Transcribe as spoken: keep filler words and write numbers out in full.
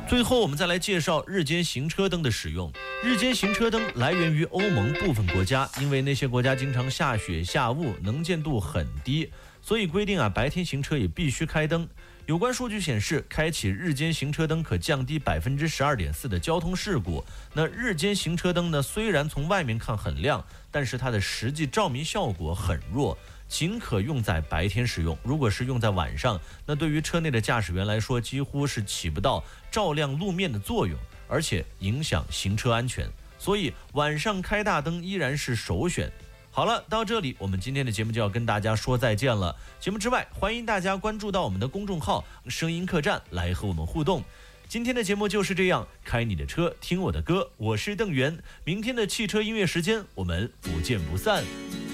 最后我们再来介绍日间行车灯的使用。日间行车灯来源于欧盟部分国家，因为那些国家经常下雪下雾，能见度很低，所以规定啊，白天行车也必须开灯。有关数据显示，开启日间行车灯可降低百分之十二点四的交通事故。那日间行车灯呢，虽然从外面看很亮，但是它的实际照明效果很弱，仅可用在白天使用。如果是用在晚上，那对于车内的驾驶员来说，几乎是起不到照亮路面的作用，而且影响行车安全。所以晚上开大灯依然是首选。好了，到这里我们今天的节目就要跟大家说再见了。节目之外，欢迎大家关注到我们的公众号声音客栈来和我们互动。今天的节目就是这样，开你的车听我的歌，我是邓源。明天的汽车音乐时间我们不见不散。